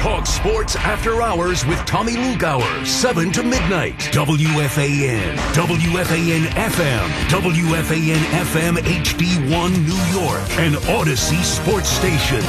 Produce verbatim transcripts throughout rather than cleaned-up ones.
Talk sports after hours with Tommy Lugauer, seven to midnight. W F A N, W F A N F M, W F A N F M H D one New York, and Odyssey Sports Station.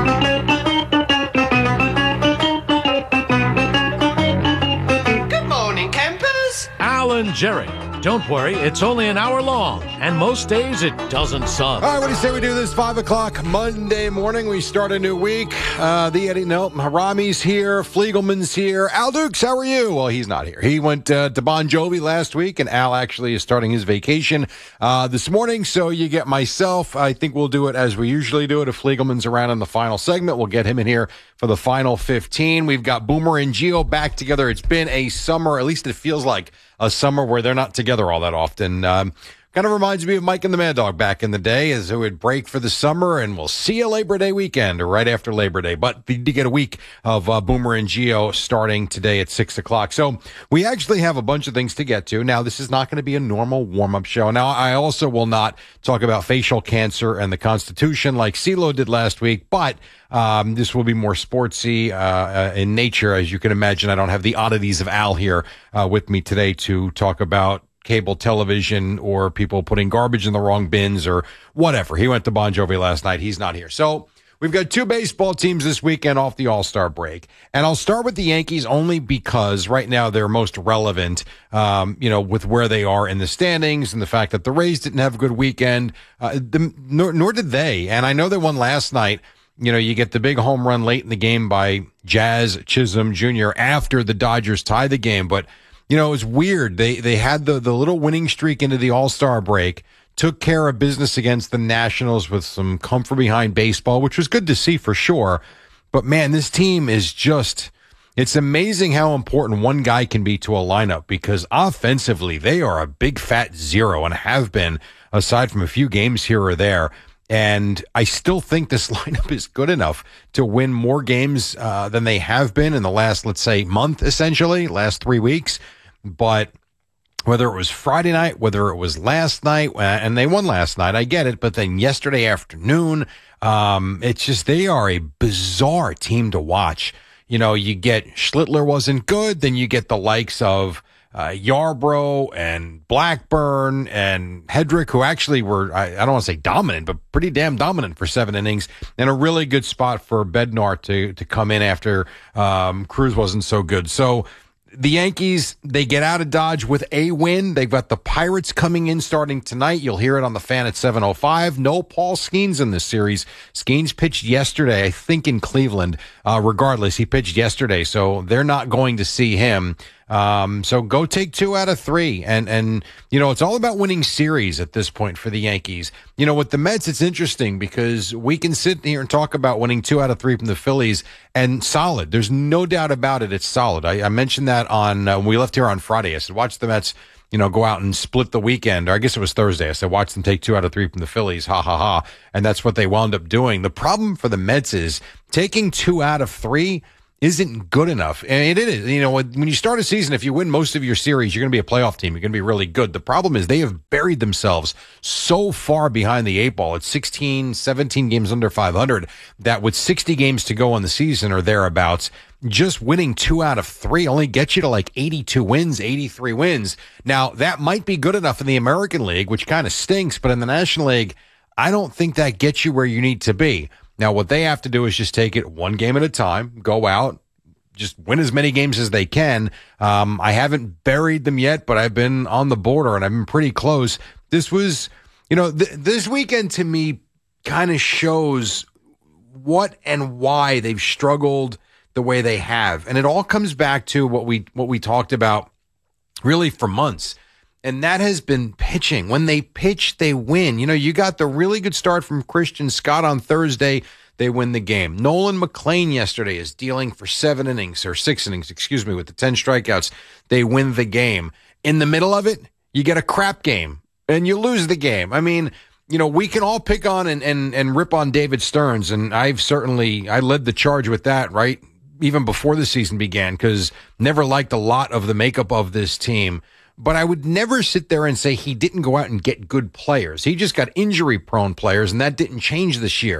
Good morning, campers. Alan Jerry. Don't worry, it's only an hour long, and most days it doesn't suck. All right, what do you say we do this five o'clock Monday morning? We start a new week. Uh, the Eddie, no, Harami's here, Fliegelman's here. Al Dukes, how are you? Well, he's not here. He went uh, to Bon Jovi last week, and Al actually is starting his vacation uh, this morning, so you get myself. I think we'll do it as we usually do it. If Fliegelman's around in the final segment, we'll get him in here for the final fifteen. We've got Boomer and Gio back together. It's been a summer, at least it feels like a summer where they're not together all that often. Um, kind of reminds me of Mike and the Mad Dog back in the day, as it would break for the summer, and we'll see you Labor Day weekend or right after Labor Day. But we did get a week of uh, Boomer and Gio starting today at six o'clock. So we actually have a bunch of things to get to. Now, this is not going to be a normal warm-up show. Now, I also will not talk about facial cancer and the Constitution like CeeLo did last week, but Um, this will be more sportsy uh, uh, in nature. As you can imagine, I don't have the oddities of Al here uh, with me today to talk about cable television or people putting garbage in the wrong bins or whatever. He went to Bon Jovi last night. He's not here. So we've got two baseball teams this weekend off the All-Star break. And I'll start with the Yankees only because right now they're most relevant, um, you know, with where they are in the standings and the fact that the Rays didn't have a good weekend, uh, the, nor, nor did they. And I know they won last night. You know, you get the big home run late in the game by Jazz Chisholm Junior after the Dodgers tie the game. But, you know, it's weird. They they had the, the little winning streak into the All-Star break, took care of business against the Nationals with some comfort behind baseball, which was good to see for sure. But, man, this team is just – it's amazing how important one guy can be to a lineup because offensively they are a big fat zero and have been aside from a few games here or there. And I still think this lineup is good enough to win more games uh, than they have been in the last, let's say, month, essentially, last three weeks. But whether it was Friday night, whether it was last night, and they won last night, I get it. But then yesterday afternoon, um, it's just they are a bizarre team to watch. You know, you get Schlittler wasn't good, then you get the likes of Uh, Yarbrough and Blackburn and Hedrick, who actually were, I, I don't want to say dominant, but pretty damn dominant for seven innings, and a really good spot for Bednar to, to come in after um, Cruz wasn't so good. So the Yankees, they get out of Dodge with a win. They've got the Pirates coming in starting tonight. You'll hear it on the Fan at seven oh five. No Paul Skeens in this series. Skeens pitched yesterday, I think in Cleveland. Uh, regardless, he pitched yesterday, so they're not going to see him. Um, so go take two out of three. And, and, you know, it's all about winning series at this point for the Yankees. You know, with the Mets, it's interesting because we can sit here and talk about winning two out of three from the Phillies and solid. There's no doubt about it. It's solid. I, I mentioned that on, uh, when we left here on Friday. I said, watch the Mets, you know, go out and split the weekend. Or I guess it was Thursday. I said, watch them take two out of three from the Phillies. Ha ha ha. And that's what they wound up doing. The problem for the Mets is taking two out of three isn't good enough. And it is, you know, when you start a season, if you win most of your series, you're going to be a playoff team. You're going to be really good. The problem is they have buried themselves so far behind the eight ball. It's sixteen, seventeen games under five hundred that with sixty games to go on the season or thereabouts, just winning two out of three only gets you to like eighty-two wins, eighty-three wins. Now, that might be good enough in the American League, which kind of stinks, but in the National League, I don't think that gets you where you need to be. Now, what they have to do is just take it one game at a time, go out, just win as many games as they can. Um, I haven't buried them yet, but I've been on the border and I've been pretty close. This was, you know, th- this weekend to me kind of shows what and why they've struggled the way they have. And it all comes back to what we, what we talked about really for months. And that has been pitching. When they pitch, they win. You know, you got the really good start from Christian Scott on Thursday. They win the game. Nolan McLean yesterday is dealing for seven innings or six innings, excuse me, with the ten strikeouts. They win the game. In the middle of it, you get a crap game and you lose the game. I mean, you know, we can all pick on and, and, and rip on David Stearns. And I've certainly, I led the charge with that, right? Even before the season began, because never liked a lot of the makeup of this team. But I would never sit there and say he didn't go out and get good players. He just got injury-prone players, and that didn't change this year.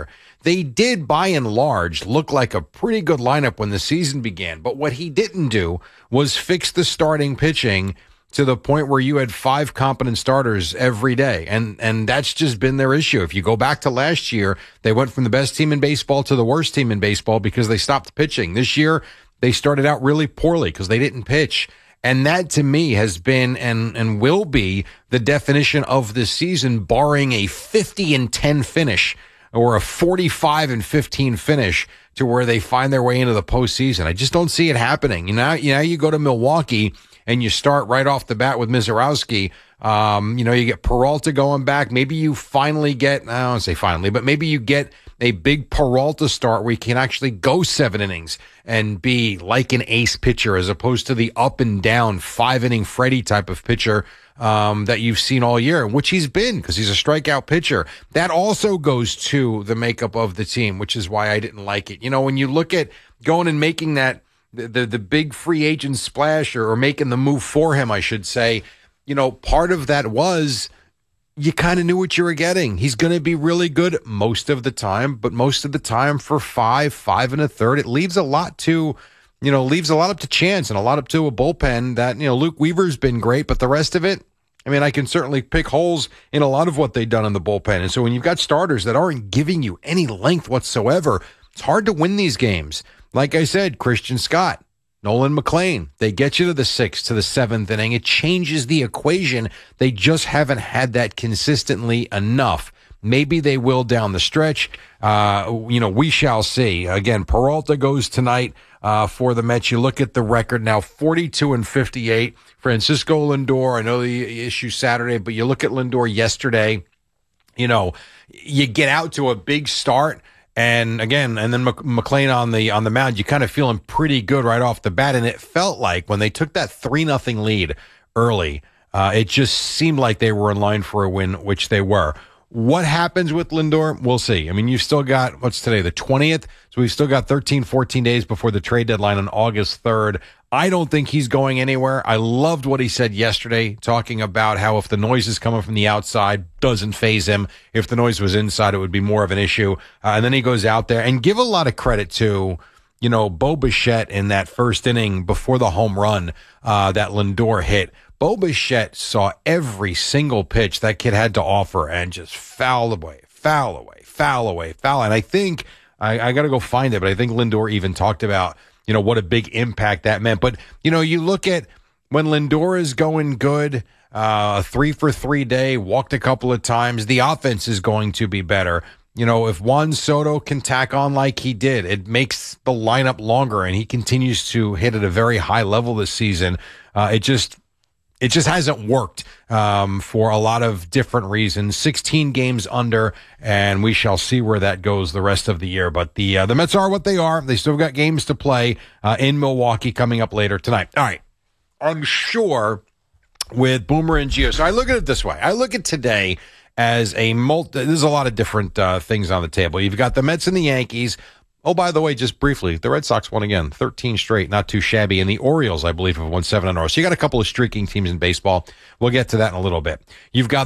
they did, by and large, look like a pretty good lineup when the season began. But what he didn't do was fix the starting pitching to the point where you had five competent starters every day. And and that's just been their issue. If you go back to last year, they went from the best team in baseball to the worst team in baseball because they stopped pitching. This year, they started out really poorly because they didn't pitch. And that, to me, has been and and will be the definition of this season, barring a fifty and ten finish or a forty-five and fifteen finish to where they find their way into the postseason. I just don't see it happening. You know, you know, you go to Milwaukee and you start right off the bat with Mizorowski. Um, you know, you get Peralta going back. Maybe you finally get, I don't want to say finally, but maybe you get a big Peralta start where you can actually go seven innings and be like an ace pitcher as opposed to the up and down five inning Freddie type of pitcher um, that you've seen all year, which he's been because he's a strikeout pitcher. That also goes to the makeup of the team, which is why I didn't like it. You know, when you look at going and making that The, the the big free agent splash or, or making the move for him, I should say, you know, part of that was you kind of knew what you were getting. He's going to be really good most of the time, but most of the time for five, five and a third, it leaves a lot to, you know, leaves a lot up to chance and a lot up to a bullpen that, you know, Luke Weaver's been great, but the rest of it, I mean, I can certainly pick holes in a lot of what they've done in the bullpen. And so when you've got starters that aren't giving you any length whatsoever, it's hard to win these games. Like I said, Christian Scott, Nolan McLean, they get you to the sixth, to the seventh inning. It changes the equation. They just haven't had that consistently enough. Maybe they will down the stretch. Uh, you know, we shall see. Again, Peralta goes tonight uh, for the Mets. You look at the record now, forty-two and fifty-eight. Francisco Lindor, I know the issue Saturday, but you look at Lindor yesterday, you know, you get out to a big start. And again, and then McLean on the on the mound, you kind of feeling pretty good right off the bat. And it felt like when they took that three nothing lead early, uh, it just seemed like they were in line for a win, which they were. What happens with Lindor? We'll see. I mean, you've still got, what's today, the twentieth? So we've still got thirteen, fourteen days before the trade deadline on August third. I don't think he's going anywhere. I loved what he said yesterday, talking about how if the noise is coming from the outside, doesn't faze him. If the noise was inside, it would be more of an issue. Uh, and then he goes out there and give a lot of credit to, you know, Bo Bichette in that first inning before the home run uh, that Lindor hit. Bo Bichette saw every single pitch that kid had to offer and just foul away, foul away, foul away, foul. And I think, I, I got to go find it, but I think Lindor even talked about, you know, what a big impact that meant. But, you know, you look at when Lindor is going good, uh, three for three day, walked a couple of times, the offense is going to be better. You know, if Juan Soto can tack on like he did, it makes the lineup longer, and he continues to hit at a very high level this season. Uh, it just, it just hasn't worked um, for a lot of different reasons. sixteen games under, and we shall see where that goes the rest of the year. But the uh, the Mets are what they are. They still got games to play uh, in Milwaukee coming up later tonight. All right. I'm sure with Boomer and Gio. So I look at it this way. I look at today as a multi. There's a lot of different uh, things on the table. You've got the Mets and the Yankees. Oh, by the way, just briefly, the Red Sox won again, thirteen straight, not too shabby. And the Orioles, I believe, have won seven in a row. So you got a couple of streaking teams in baseball. We'll get to that in a little bit. You've got